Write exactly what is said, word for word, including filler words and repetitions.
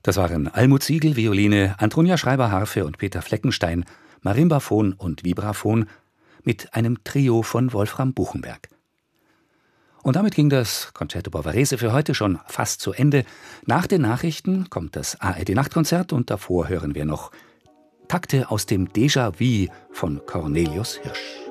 Das waren Almut Siegel, Violine, Antonia Schreiber, Harfe und Peter Fleckenstein, Marimbaphon und Vibraphon mit einem Trio von Wolfram Buchenberg. Und damit ging das Concerto Bavarese für heute schon fast zu Ende. Nach den Nachrichten kommt das A R D-Nachtkonzert und davor hören wir noch Takte aus dem Déjà-vu von Cornelius Hirsch.